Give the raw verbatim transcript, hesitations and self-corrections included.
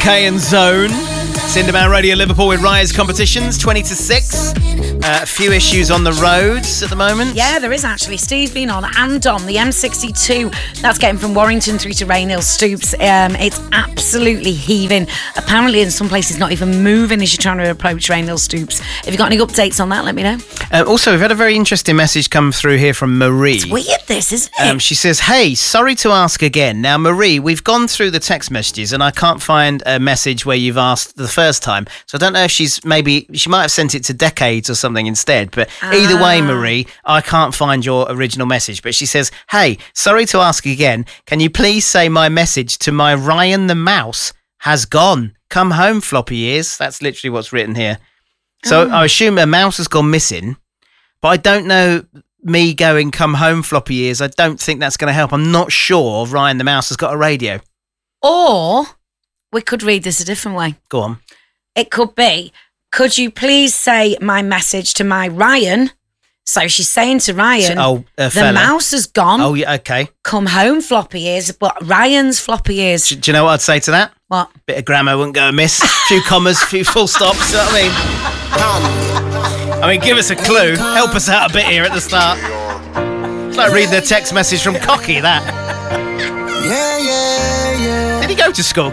Kay and Zone. Cinderman Radio Liverpool with Rise competitions, twenty to six. Uh, a few issues on the roads at the moment. Yeah, there is actually. Steve been on and on the M sixty-two. That's getting from Warrington through to Rainhill Stoops. Um, it's absolutely heaving. Apparently, in some places, not even moving as you're trying to approach Rainhill Stoops. If you've got any updates on that, let me know. Uh, also, we've had a very interesting message come through here from Marie. It's weird, this, isn't it? Um, she says, hey, sorry to ask again. Now, Marie, we've gone through the text messages and I can't find a message where you've asked the first time. So I don't know if she's maybe, she might have sent it to Decades or something instead. But ah. either way, Marie, I can't find your original message. But she says, hey, sorry to ask again. Can you please say my message to my Ryan the mouse has gone? Come home, floppy ears. That's literally what's written here. So oh. I assume a mouse has gone missing. But I don't know, me going come home, floppy ears, I don't think that's going to help. I'm not sure Ryan the mouse has got a radio. Or we could read this a different way. Go on. It could be, could you please say my message to my Ryan? So she's saying to Ryan, oh, uh, the fella. mouse has gone. Oh, yeah, okay. Come home, floppy ears, but Ryan's floppy ears. Do, do you know what I'd say to that? What? Bit of grammar wouldn't go amiss. A few commas, a few full stops, you know what I mean? I mean, give us a clue. Help us out a bit here at the start. It's like reading a text message from Cocky, that. Yeah, yeah, yeah. Did he go to school,